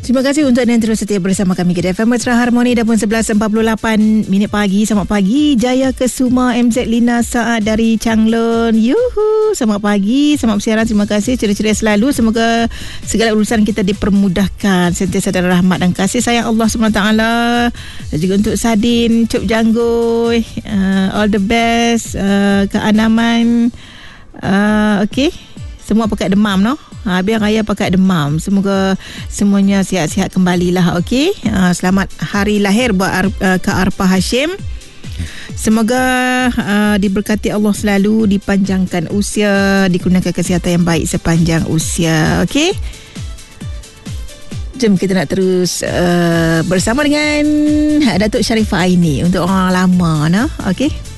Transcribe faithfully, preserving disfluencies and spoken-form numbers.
Terima kasih untuk anda yang terus setia bersama kami di F M Mesra Harmoni dan pun sebelas empat puluh lapan minit pagi. Selamat pagi Jaya Kesuma, M Z Lina Saad dari Changlon. Yuhu, selamat pagi, selamat bersiaran. Terima kasih, ceria-ceria selalu. Semoga segala urusan kita dipermudahkan, sentiasa ada rahmat dan kasih sayang Allah subhanahu wa taala. Dan juga untuk Sadin, Cuk Janggoy, uh, all the best, uh, Kak Anaman, uh, okey. Semua pakai demam, no? Ha, biar raya pakai demam. Semoga semuanya sihat-sihat kembalilah, okey? Ha, selamat hari lahir buat Ar- uh, Kak Arpa Hashim. Semoga uh, diberkati Allah selalu, dipanjangkan usia, dikurniakan kesihatan yang baik sepanjang usia, okey? Jom kita nak terus uh, bersama dengan Datuk Sharifah Aini untuk orang lama, no? Okey?